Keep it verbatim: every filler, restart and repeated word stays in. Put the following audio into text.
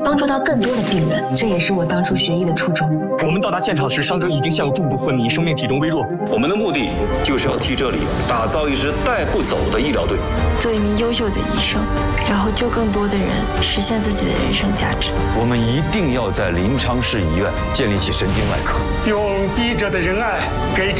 帮助到更多的病人。这也是我当初学医的初衷。 我们到达现场时，伤者已经陷入重度昏迷，生命体征微弱。 我们的目的就是要替这里打造一支带不走的医疗队， 做一名优秀的医生，然后救更多的人，实现自己的人生价值。 我们一定要在临昌市医院建立起神经外科， 用医者的仁爱给。